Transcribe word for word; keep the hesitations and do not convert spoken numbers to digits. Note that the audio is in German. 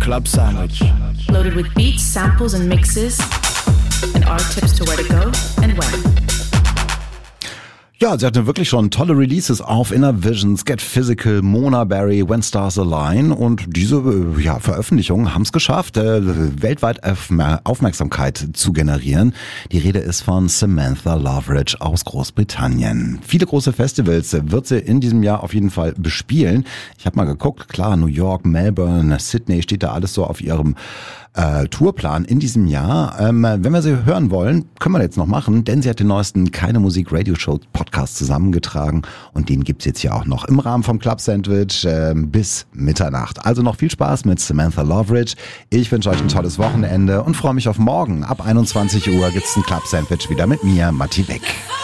Club Sandwich. Loaded with beats, samples and mixes and our tips to where to go and when. Ja, sie hatte wirklich schon tolle Releases auf Inner Visions, Get Physical, Mona Berry, When Stars Align und diese ja, Veröffentlichungen haben es geschafft, äh, weltweit Aufmerksamkeit zu generieren. Die Rede ist von Samantha Loveridge aus Großbritannien. Viele große Festivals wird sie in diesem Jahr auf jeden Fall bespielen. Ich habe mal geguckt, klar, New York, Melbourne, Sydney steht da alles so auf ihrem Äh, Tourplan in diesem Jahr. Ähm, wenn wir sie hören wollen, können wir jetzt noch machen, denn sie hat den neuesten Keine Musik Radio Show Podcast zusammengetragen und den gibt's jetzt ja auch noch im Rahmen vom Club Sandwich äh, bis Mitternacht. Also noch viel Spaß mit Samantha Loveridge. Ich wünsche euch ein tolles Wochenende und freue mich auf morgen. Ab einundzwanzig Uhr gibt's ein Club Sandwich wieder mit mir, Matti Beck.